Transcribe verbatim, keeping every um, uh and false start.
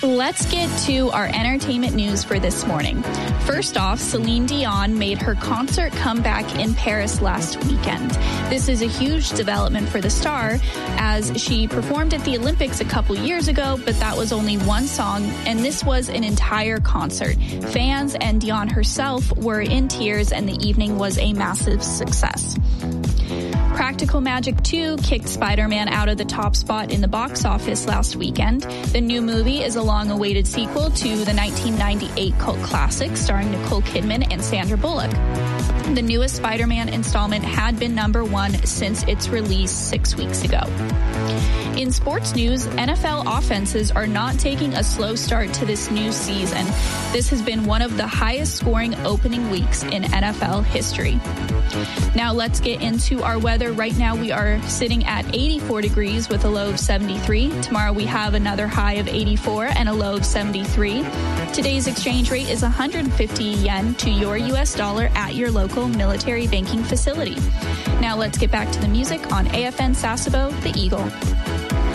Let's get to our entertainment news for this morning. First off, Celine Dion made her concert comeback in Paris last weekend. This is a huge development for the star, as she performed at the Olympics a couple years ago, but that was only one song, and this was an entire concert. Fans and Dion herself were in tears, and the evening was a massive success. Practical Magic two kicked Spider-Man out of the top spot in the box office last weekend. The new movie is a long-awaited sequel to the nineteen ninety-eight cult classic starring Nicole Kidman and Sandra Bullock. The newest Spider-Man installment had been number one since its release six weeks ago. In sports news, N F L offenses are not taking a slow start to this new season. This has been one of the highest scoring opening weeks in N F L history. Now let's get into our weather. Right now we are sitting at eighty-four degrees with a low of seventy-three. Tomorrow we have another high of eighty-four and a low of seventy-three. Today's exchange rate is one hundred fifty yen to your U S dollar at your local military banking facility. Now let's get back to the music on A F N Sasebo, The Eagle.